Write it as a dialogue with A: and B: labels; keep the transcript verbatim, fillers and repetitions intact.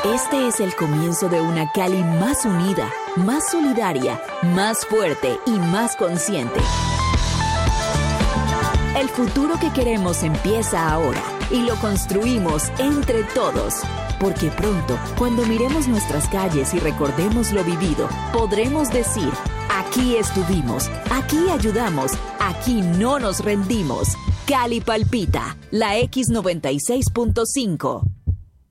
A: Este es el comienzo de una Cali más unida, más solidaria, más fuerte y más consciente. El futuro que queremos empieza ahora y lo construimos entre todos. Porque pronto, cuando miremos nuestras calles y recordemos lo vivido, podremos decir, aquí estuvimos, aquí ayudamos, aquí no nos rendimos. Cali palpita, la X noventa y seis punto cinco.